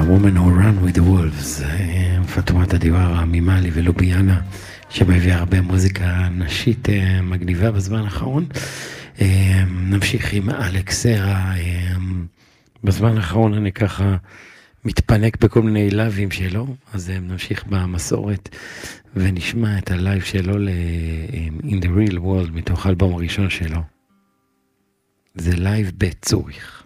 Woman Who Run With The Wolves, פטומת הדיואר ממאלי ולוביאנה, שמביאה הרבה מוזיקה נשית מגניבה בזמן האחרון. נמשיך עם אלכסרה. בזמן האחרון אני ככה מתפנק בכל מיני לייבים שלו, אז נמשיך במסורת ונשמע את הלייב שלו In The Real World מתוך האלבום הראשון שלו. זה לייב בצוריך.